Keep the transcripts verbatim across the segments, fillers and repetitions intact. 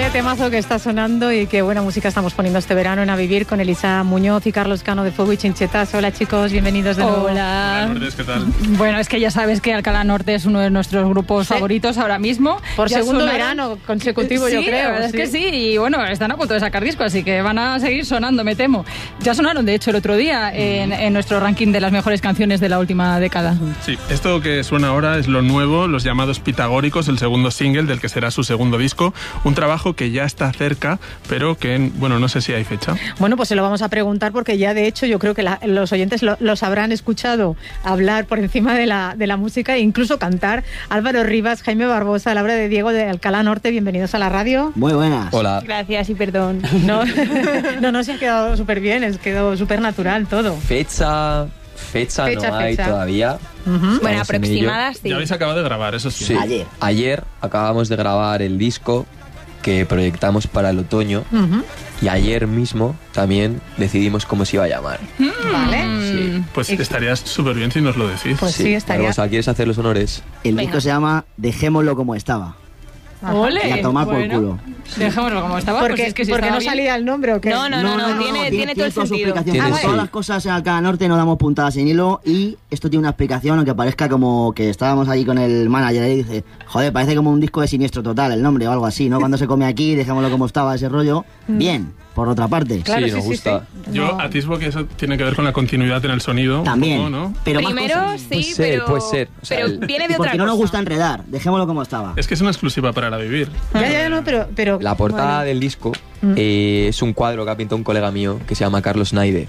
Vaya temazo que está sonando y qué buena música estamos poniendo este verano en A Vivir con Elisa Muñoz y Carlos Cano de Fuego y Chinchetas. Hola chicos, bienvenidos de nuevo. Hola. Hola, Lourdes, ¿qué tal? Bueno, es que ya sabes que Alcalá Norte es uno de nuestros grupos ¿Sí? favoritos ahora mismo. Por Ya segundo sonaron... verano consecutivo, sí, yo creo. la verdad sí. es que sí, y bueno, están a punto de sacar disco, así que van a seguir sonando, me temo. Ya sonaron, de hecho, el otro día en, en nuestro ranking de las mejores canciones de la última década. Sí, esto que suena ahora es lo nuevo, Los Llamados Pitagóricos, el segundo single del que será su segundo disco. Un trabajo que ya está cerca, pero que, bueno, no sé si hay fecha. Bueno, pues se lo vamos a preguntar porque ya de hecho yo creo que la, los oyentes lo, los habrán escuchado hablar por encima de la, de la música e incluso cantar. Álvaro Rivas, Jaime Barbosa, Laura de Diego de Alcalá Norte, bienvenidos a la radio. Muy buenas. Hola. Gracias y perdón. No, no, no se ha quedado súper bien, es quedado súper natural todo. Fecha, fecha, Fecha, no hay fecha. todavía. Uh-huh. Bueno, Estamos en aproximadas sí. Ya habéis acabado de grabar, eso sí. Sí. Ayer. Ayer acabamos de grabar el disco que proyectamos para el otoño Uh-huh. y ayer mismo también decidimos cómo se iba a llamar. Vale. Sí. Pues estarías súper bien si nos lo decís. Pues sí, estaría. Barbosa, ¿quieres hacer los honores? El Venga. disco se llama Dejémoslo como estaba. Ajá. ¡Ole! Y a tomar por Bueno, culo. Dejémoslo como estaba. Porque, pues es que si porque estaba no bien. salía el nombre o qué. No, no, no, no, tiene, tiene todo el toda su sentido. explicación. Tiene, Como sí. todas las cosas en Alcalá Norte no damos puntadas sin hilo y esto tiene una explicación, aunque parezca como que estábamos ahí con el manager y dice, joder, parece como un disco de Siniestro Total, el nombre o algo así, ¿no? Cuando se come aquí, dejémoslo como estaba ese rollo. Bien, por otra parte. Claro, sí, sí, nos sí, gusta. sí. Yo No. atisbo que eso tiene que ver con la continuidad en el sonido. También. Un poco, ¿no? Pero más Primero cosas. sí, Puede ser, pero, puede ser. O sea, pero el- viene de Y otra porque no nos cosa. gusta enredar, dejémoslo como estaba. Es que es una exclusiva para la Vivir. Ya, ya, no, pero. pero La portada bueno. del disco Mm. eh, es un cuadro que ha pintado un colega mío que se llama Carlos Naide.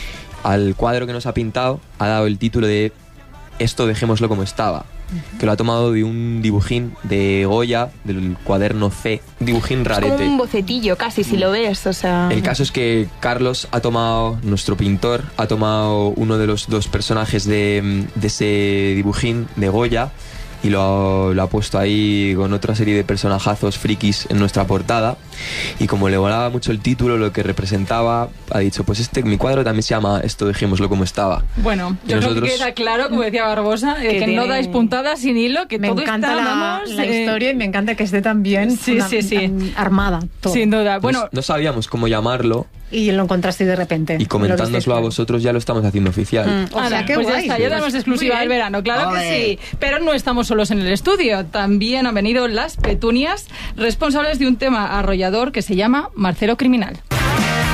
Al cuadro que nos ha pintado ha dado el título de Esto dejémoslo como estaba, que lo ha tomado de un dibujín de Goya, del cuaderno C, un dibujín Es como rarete. un bocetillo casi, si lo ves, o sea... El caso es que Carlos ha tomado, nuestro pintor, ha tomado uno de los dos personajes de, de ese dibujín de Goya y lo ha, lo ha puesto ahí con otra serie de personajazos frikis en nuestra portada. Y como le volaba mucho el título, lo que representaba, ha dicho, pues este mi cuadro también se llama Esto dejémoslo como estaba. Bueno, Y yo creo nosotros- que queda claro, como decía Barbosa, eh, Que que, no tiene- dais puntadas sin hilo, que Me todo encanta está, la, vamos, la eh, historia y me encanta que esté tan bien Sí, una- sí, sí. tan armada. Todo. Sin duda. No- Bueno, no sabíamos cómo llamarlo Y lo encontraste de repente. y Lo comentándoslo visteis a claro. vosotros ya lo estamos haciendo oficial. Mm, o Ala, sea, qué pues ya guay. está, ya tenemos exclusiva Muy del bien. verano, claro Ole. que sí. Pero no estamos solos en el estudio, también han venido las Petunias, responsables de un tema arrollador que se llama Marcelo Criminal.